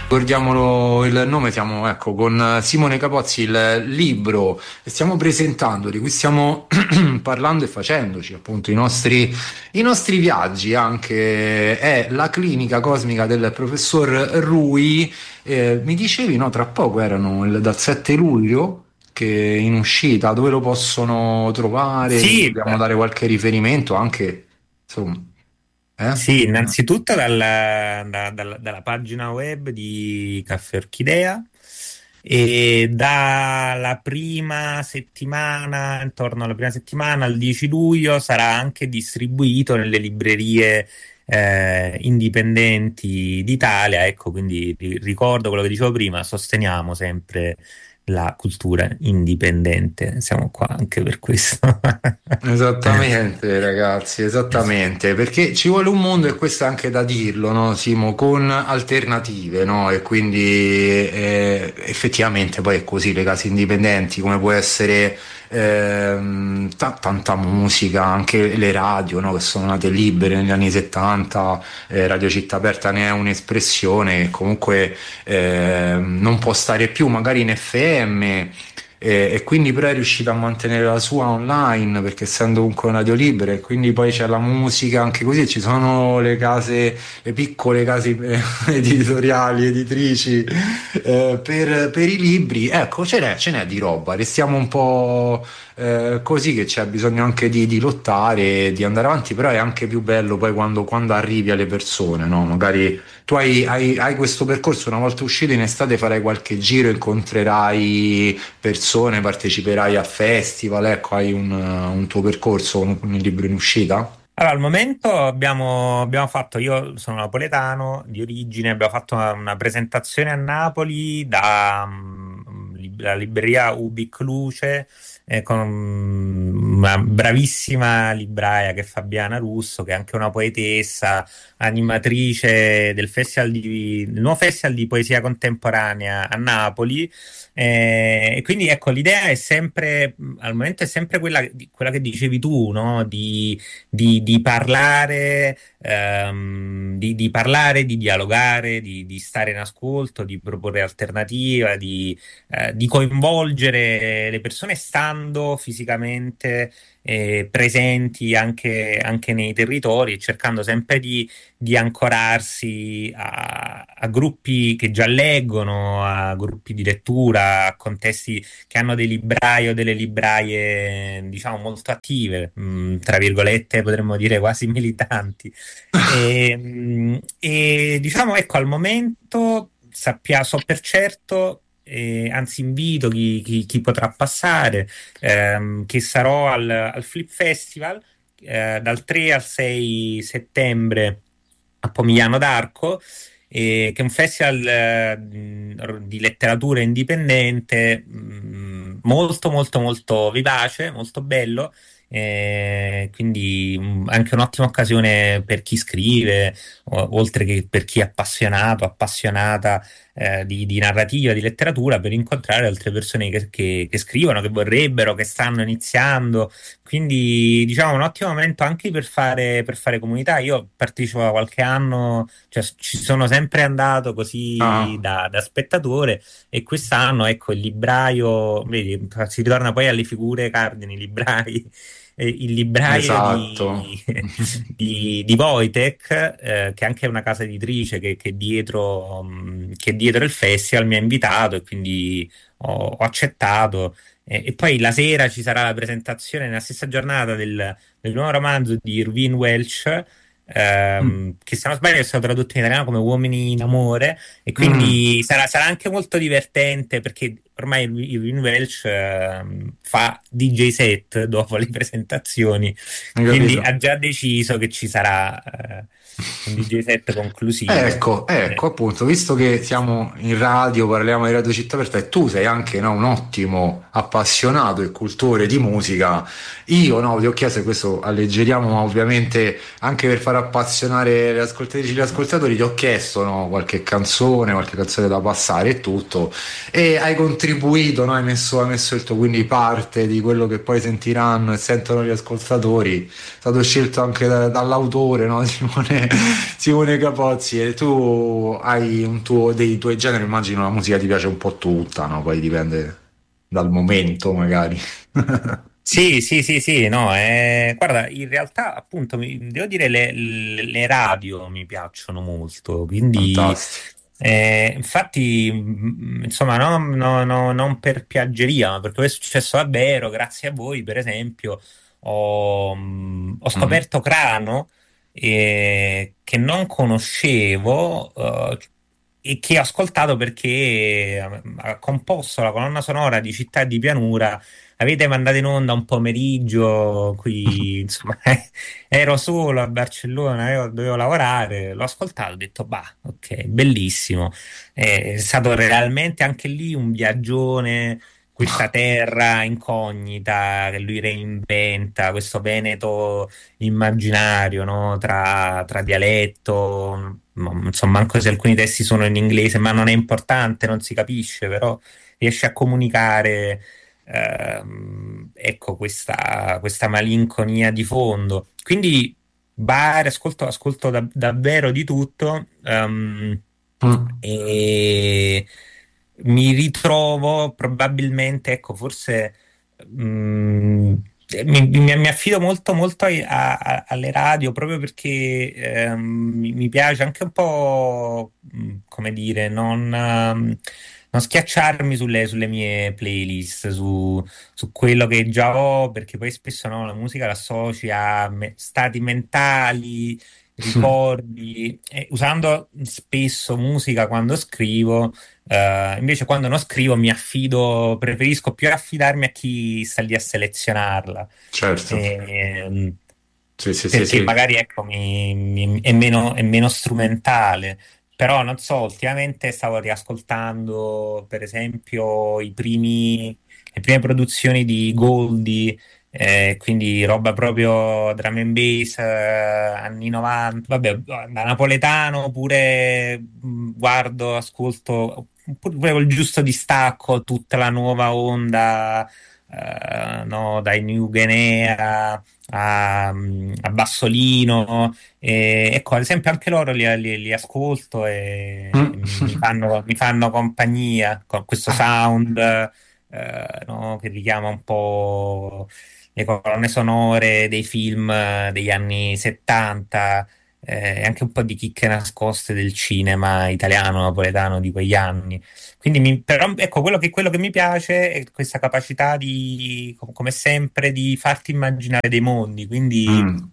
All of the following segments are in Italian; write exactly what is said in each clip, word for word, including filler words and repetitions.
Ricordiamolo il nome, siamo ecco con Simone Capozzi, il libro che stiamo presentando, di cui stiamo parlando e facendoci appunto i nostri, i nostri viaggi anche, è La clinica cosmica del professor Rui. Eh, mi dicevi, no, tra poco erano il- dal sette luglio che in uscita, dove lo possono trovare? Sì, Dobbiamo dare qualche riferimento anche, insomma, eh? sì, innanzitutto dalla, da- dalla- dalla pagina web di Caffè Orchidea e dalla prima settimana, intorno alla prima settimana, al dieci luglio, sarà anche distribuito nelle librerie eh, indipendenti d'Italia. Ecco, quindi ri- ricordo quello che dicevo prima, sosteniamo sempre la cultura indipendente, siamo qua anche per questo. Esattamente, ragazzi, esattamente, perché ci vuole un mondo, e questo è anche da dirlo, no, Simo, con alternative, no? E quindi eh, effettivamente poi è così, le case indipendenti, come può essere ehm, ta- tanta musica, anche le radio, no? Che sono nate libere negli anni settanta, eh, Radio Città Aperta ne è un'espressione che comunque ehm, non può stare più, magari in F M. E, e quindi però è riuscita a mantenere la sua online, perché essendo comunque una radio libera, e quindi poi c'è la musica anche così, ci sono le case, le piccole case eh, editoriali, editrici eh, per, per i libri. Ecco, ce n'è, ce n'è di roba, restiamo un po' eh, così, che c'è bisogno anche di, di lottare, di andare avanti, però è anche più bello poi quando, quando arrivi alle persone, no? Magari tu hai, hai- hai questo percorso, una volta uscito in estate farai qualche giro, incontrerai persone, parteciperai a festival, ecco, hai un, un tuo percorso con un libro in uscita? Allora, al momento abbiamo, abbiamo fatto, io sono napoletano di origine, abbiamo fatto una, una presentazione a Napoli dalla libreria Ubic Luce eh, con una bravissima libraia che è Fabiana Russo, che è anche una poetessa, animatrice del festival di, del nuovo festival di poesia contemporanea a Napoli. Eh, e quindi ecco, l'idea è sempre, al momento è sempre quella, quella che dicevi tu, no? Di di, di parlare, ehm, di, di parlare, di dialogare, di, di stare in ascolto, di proporre alternativa, di, eh, di coinvolgere le persone stando fisicamente eh, presenti anche, anche nei territori e cercando sempre di, di ancorarsi a, a gruppi che già leggono, a gruppi di lettura, a contesti che hanno dei librai o delle libraie, diciamo, molto attive, mh, tra virgolette, potremmo dire quasi militanti. E, mh, e, diciamo, ecco, al momento sappia, so per certo, eh, anzi invito chi, chi- chi potrà passare, ehm, che sarò al, al Flip Festival eh, dal tre al sei settembre a Pomigliano d'Arco, eh, che è un festival eh, mh, di letteratura indipendente, mh, molto molto molto vivace, molto bello. Eh, quindi mh, anche un'ottima occasione per chi scrive, o- oltre che per chi è appassionato, appassionata eh, di, di narrativa, di letteratura, per incontrare altre persone che, che- che scrivono, che vorrebbero, che stanno iniziando. Quindi, diciamo, un ottimo momento anche per fare, per fare comunità. Io partecipo da qualche anno, cioè ci sono sempre andato così Ah, da, da spettatore, e quest'anno, ecco, il libraio, vedi, si ritorna poi alle figure cardini, i librai. Eh, Il libraio esatto. di, di, di Wojtek, eh, che anche è una casa editrice che, che è dietro, mh, che è dietro il festival, mi ha invitato e quindi ho, ho accettato. Eh, e poi la sera ci sarà la presentazione nella stessa giornata del, del nuovo romanzo di Irvine Welsh, Mm. ehm, che se non sbaglio è stato tradotto in italiano come Uomini in amore, e Mm, quindi sarà, sarà anche molto divertente perché ormai Irvine Welsh ehm, fa D J set dopo le presentazioni, hai quindi capito? ha già deciso che ci sarà eh, un D J set conclusivo. Ecco, ecco, Eh, appunto, visto che siamo in radio, parliamo di Radio Città Aperta e tu sei anche, no, un ottimo appassionato e cultore di musica, io, no, ti ho chiesto, e questo alleggeriamo, ma ovviamente anche per far appassionare le ascoltatrici e gli ascoltatori, ti ho chiesto, no, qualche canzone, qualche canzone da passare e tutto, e hai contribuito, no, hai messo, hai messo il tuo, quindi parte di quello che poi sentiranno e sentono gli ascoltatori, è stato scelto anche da- dall'autore, no, Simone Simone Capozzi, e tu hai un tuo, dei tuoi generi, immagino la musica ti piace un po' tutta, no? Poi dipende dal momento, magari. Sì, sì, sì, sì, no, eh, guarda, in realtà appunto mi- devo dire le, le- le radio mi piacciono molto, quindi Fantastico. eh, infatti mm, insomma no, no, no, non per piaggeria, ma perché è successo davvero, grazie a voi per esempio, ho, mm, ho Mhm. scoperto Crano eh, che non conoscevo eh, e che ho ascoltato perché eh, ha composto la colonna sonora di Città di Pianura. Avete mandato in onda un pomeriggio qui, insomma, ero solo a Barcellona, io dovevo lavorare, l'ho ascoltato, ho detto, bah, ok, bellissimo. È stato realmente anche lì un viaggione, questa terra incognita che lui reinventa, questo Veneto immaginario, no? Tra, tra dialetto, ma- insomma, anche se alcuni testi sono in inglese, ma non è importante, non si capisce, però riesce a comunicare ehm, ecco questa, questa malinconia di fondo. Quindi bar, ascolto, ascolto da- davvero di tutto ehm, Mm. e mi ritrovo probabilmente, ecco, forse mm, mi, mi- mi affido molto, molto ai- a- a- alle radio proprio perché ehm, mi, mi piace anche un po', mm, come dire, non, ehm, non schiacciarmi sulle, sulle mie playlist, su, su quello che già ho, perché poi spesso no, la musica l'associ a me- stati mentali, ricordi, e usando spesso musica quando scrivo. Eh, invece quando non scrivo mi affido, preferisco più affidarmi a chi sta lì a selezionarla. Certo. Ehm, Sì, sì, sì, perché sì. magari ecco, mi- mi- è meno, è meno strumentale. Però non so, ultimamente stavo riascoltando, per esempio, i primi, le prime produzioni di Goldie, eh, quindi roba proprio drum and bass, eh, anni novanta, vabbè, da napoletano pure mh, guardo, ascolto, pure col giusto distacco tutta la nuova onda, eh, no, dai New Guinea a, a Bassolino. E, ecco, ad esempio, anche loro li, li- li ascolto e Mm. mi, mi fanno, mi fanno compagnia con questo sound, eh, no, che richiama un po' le colonne sonore dei film eh, degli anni settanta, eh, e anche un po' di chicche nascoste del cinema italiano, napoletano di quegli anni. Quindi, mi- però, ecco, quello che, quello che mi piace è questa capacità di, com- come sempre, di farti immaginare dei mondi. Quindi, Mm.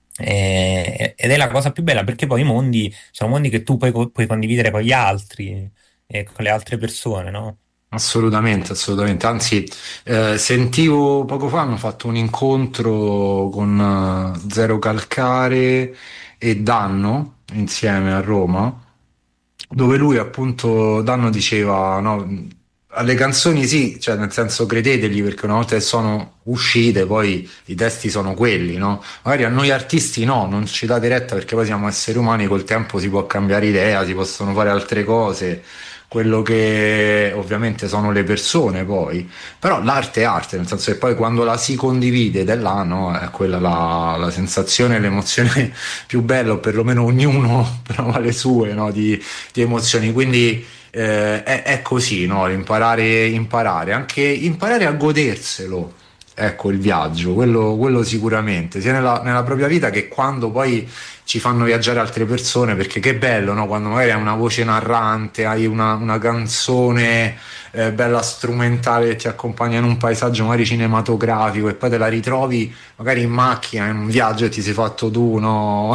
eh, ed è la cosa più bella perché poi i mondi sono mondi che tu puoi, co- puoi condividere con gli altri e con le altre persone, no? Assolutamente, assolutamente. Anzi, eh, sentivo poco fa hanno fatto un incontro con eh, Zero Calcare e Danno insieme a Roma, dove lui appunto Danno diceva, no, alle canzoni sì, cioè nel senso credetegli perché una volta che sono uscite poi i testi sono quelli, no? Magari a noi artisti no, non ci date retta perché poi siamo esseri umani, col tempo si può cambiare idea, si possono fare altre cose. Quello che ovviamente sono le persone poi, però l'arte è arte, nel senso che poi quando la si condivide ed è là, no, è quella la, la sensazione, l'emozione più bella, o perlomeno ognuno prova le sue, no, di, di emozioni. Quindi eh, è, è così, no? Imparare, imparare, anche imparare a goderselo. Ecco il viaggio, quello, quello sicuramente, sia nella, nella propria vita che quando poi ci fanno viaggiare altre persone, perché che bello, no? Quando magari hai una voce narrante, hai una, una canzone eh, bella strumentale che ti accompagna in un paesaggio magari cinematografico e poi te la ritrovi magari in macchina, in un viaggio e ti sei fatto tu, no?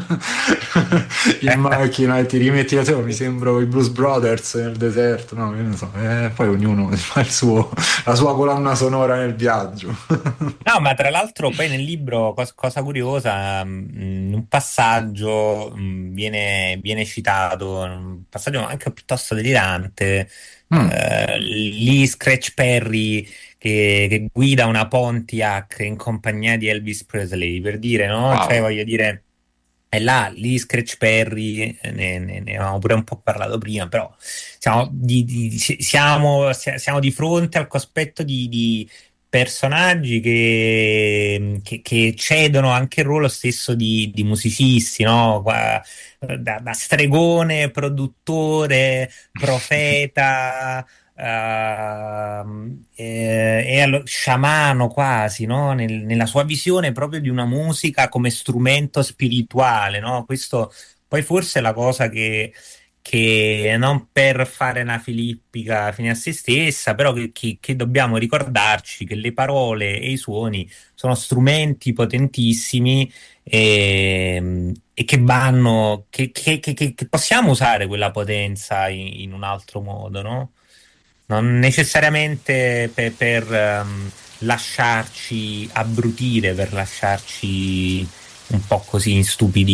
In macchina e ti rimetti da te, mi sembro i Blues Brothers nel deserto, no? Io non so, eh, poi ognuno fa il suo, la sua colonna sonora nel viaggio. No, ma tra l'altro poi nel libro, cos- cosa curiosa, mh, in un passaggio mh, viene, viene citato, un passaggio anche piuttosto delirante, Mm. eh, lì Scratch Perry che, che guida una Pontiac in compagnia di Elvis Presley, per dire, no? Cioè Wow. voglio dire, è là, lì Scratch Perry, eh, ne, ne- ne avevamo pure un po' parlato prima, però siamo di, di- si- siamo, si- siamo di fronte al cospetto di personaggi che, che- che cedono anche il ruolo stesso di, di musicisti, no? Qua- Da, da stregone, produttore, profeta, ehm, eh, e allo- sciamano quasi, no? Nel- nella sua visione proprio di una musica come strumento spirituale, no? Questo poi forse è la cosa che che non per fare una filippica fine a se stessa, però che, che- che dobbiamo ricordarci che le parole e i suoni sono strumenti potentissimi e, e che vanno, che, che- che- che- che possiamo usare quella potenza in, in un altro modo, no? Non necessariamente per, per, ehm, lasciarci abbrutire, per lasciarci un po' così stupidi.